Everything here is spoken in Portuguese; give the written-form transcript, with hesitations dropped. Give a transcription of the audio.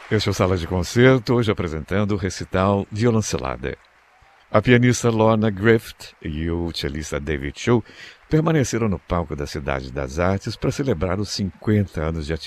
Este é o Sala de Concerto, hoje apresentando o recital Violoncelada. A pianista Lorna Griffith e o cellista David Cho permaneceram no palco da Cidade das Artes para celebrar os 50 anos de atividade.